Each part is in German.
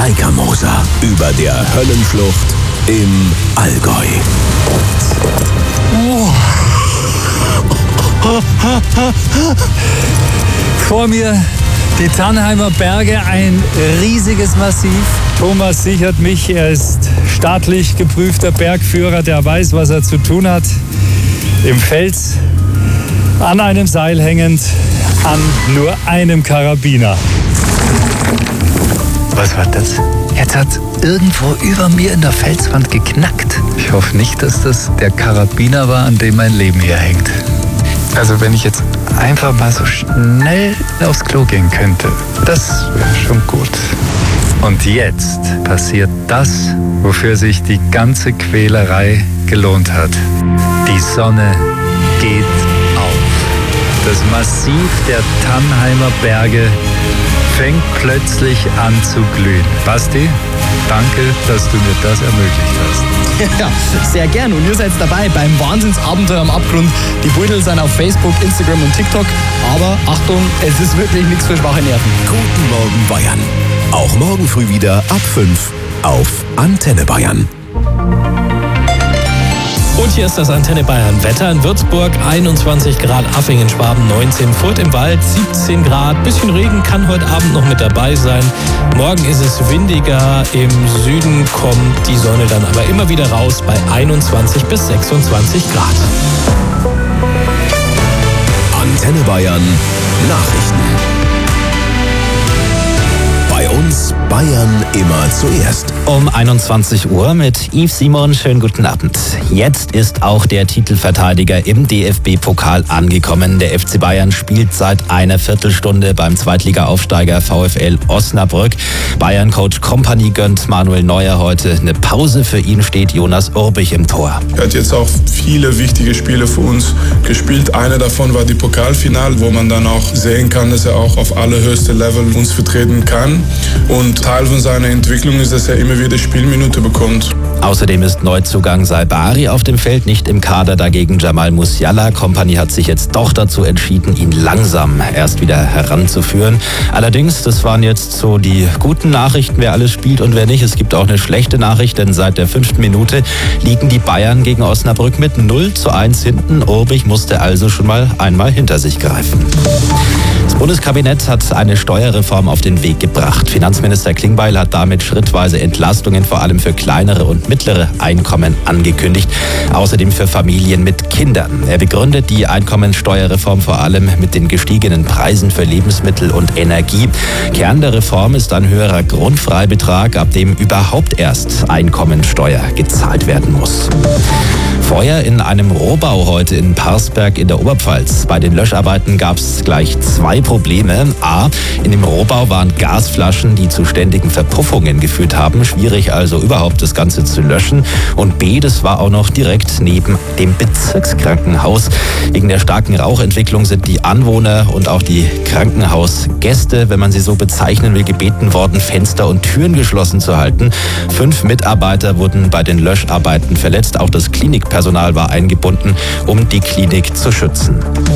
Leica Moser über der Höllenschlucht im Allgäu. Vor mir die Tannheimer Berge, ein riesiges Massiv. Thomas sichert mich, er ist staatlich geprüfter Bergführer, der weiß, was er zu tun hat. Im Fels, an einem Seil hängend, an nur einem Karabiner. Was war das? Jetzt hat irgendwo über mir in der Felswand geknackt. Ich hoffe nicht, dass das der Karabiner war, an dem mein Leben hier hängt. Also wenn ich jetzt einfach mal so schnell aufs Klo gehen könnte, das wäre schon gut. Und jetzt passiert das, wofür sich die ganze Quälerei gelohnt hat. Die Sonne geht auf. Das Massiv der Tannheimer Berge fängt plötzlich an zu glühen. Basti, danke, dass du mir das ermöglicht hast. Ja, sehr gern. Und ihr seid dabei beim Wahnsinnsabenteuer am Abgrund. Die Bilder sind auf Facebook, Instagram und TikTok. Aber Achtung, es ist wirklich nichts für schwache Nerven. Guten Morgen Bayern. Auch morgen früh wieder ab 5 auf Antenne Bayern. Und hier ist das Antenne Bayern Wetter in Würzburg, 21 Grad, Affingen, Schwaben 19, Furth im Wald 17 Grad. Bisschen Regen kann heute Abend noch mit dabei sein. Morgen ist es windiger, im Süden kommt die Sonne dann aber immer wieder raus bei 21 bis 26 Grad. Antenne Bayern Nachrichten. Bei uns Bayern immer zuerst. Um 21 Uhr mit Yves Simon. Schönen guten Abend. Jetzt ist auch der Titelverteidiger im DFB-Pokal angekommen. Der FC Bayern spielt seit einer Viertelstunde beim Zweitliga-Aufsteiger VfL Osnabrück. Bayern-Coach Kompany gönnt Manuel Neuer heute eine Pause. Für ihn steht Jonas Urbich im Tor. Er hat jetzt auch viele wichtige Spiele für uns gespielt. Einer davon war die Pokalfinale, wo man dann auch sehen kann, dass er auch auf allerhöchstem Level uns vertreten kann. Und Teil von seiner Entwicklung ist, dass er immer wieder Spielminute bekommt. Außerdem ist Neuzugang Saibari auf dem Feld, nicht im Kader, dagegen Jamal Musiala. Kompany hat sich jetzt doch dazu entschieden, ihn langsam erst wieder heranzuführen. Allerdings, das waren jetzt so die guten Nachrichten, wer alles spielt und wer nicht. Es gibt auch eine schlechte Nachricht, denn seit der 5. Minute liegen die Bayern gegen Osnabrück mit 0:1 hinten. Urbich musste also schon mal einmal hinter sich greifen. Das Bundeskabinett hat eine Steuerreform auf den Weg gebracht. Finanzminister Klingbeil hat damit schrittweise Entlastungen vor allem für kleinere und mittlere Einkommen angekündigt, außerdem für Familien mit Kindern. Er begründet die Einkommensteuerreform vor allem mit den gestiegenen Preisen für Lebensmittel und Energie. Kern der Reform ist ein höherer Grundfreibetrag, ab dem überhaupt erst Einkommensteuer gezahlt werden muss. Feuer in einem Rohbau heute in Parsberg in der Oberpfalz. Bei den Löscharbeiten gab es gleich 2 Probleme. A, in dem Rohbau waren Gasflaschen, die zu ständigen Verpuffungen geführt haben. Schwierig also überhaupt das Ganze zu löschen. Und B, das war auch noch direkt neben dem Bezirkskrankenhaus. Wegen der starken Rauchentwicklung sind die Anwohner und auch die Krankenhausgäste, wenn man sie so bezeichnen will, gebeten worden, Fenster und Türen geschlossen zu halten. 5 Mitarbeiter wurden bei den Löscharbeiten verletzt. Auch das Klinikpersonal war eingebunden, um die Klinik zu schützen.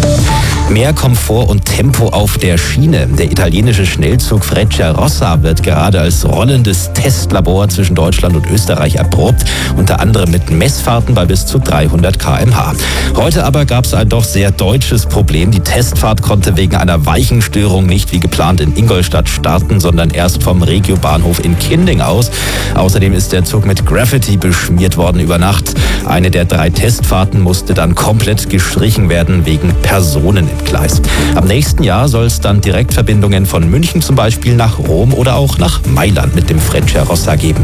Mehr Komfort und Tempo auf der Schiene. Der italienische Schnellzug Frecciarossa wird gerade als rollendes Testlabor zwischen Deutschland und Österreich erprobt, unter anderem mit Messfahrten bei bis zu 300 km/h. Heute aber gab es ein doch sehr deutsches Problem. Die Testfahrt konnte wegen einer Weichenstörung nicht wie geplant in Ingolstadt starten, sondern erst vom Regiobahnhof in Kinding aus. Außerdem ist der Zug mit Graffiti beschmiert worden über Nacht. Eine der 3 Testfahrten musste dann komplett gestrichen werden wegen Personen im Gleis. Am nächsten Jahr soll es dann Direktverbindungen von München zum Beispiel nach Rom oder auch nach Mailand mit dem Frecciarossa geben.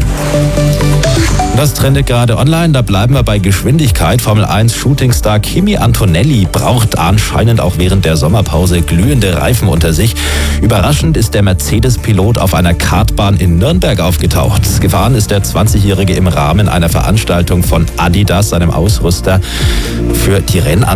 Das trendet gerade online, da bleiben wir bei Geschwindigkeit. Formel 1 Shootingstar Kimi Antonelli braucht anscheinend auch während der Sommerpause glühende Reifen unter sich. Überraschend ist der Mercedes-Pilot auf einer Kartbahn in Nürnberg aufgetaucht. Gefahren ist der 20-Jährige im Rahmen einer Veranstaltung von Adidas, seinem Ausrüster für die Rennanlage.